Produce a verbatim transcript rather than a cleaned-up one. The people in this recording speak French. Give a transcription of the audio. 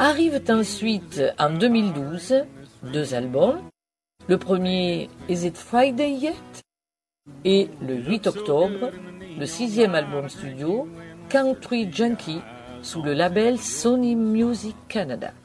Arrivent ensuite en deux mille douze deux albums. Le premier, Is It Friday Yet? Et le huit octobre, le sixième album studio, Country Junkie, sous le label Sony Music Canada.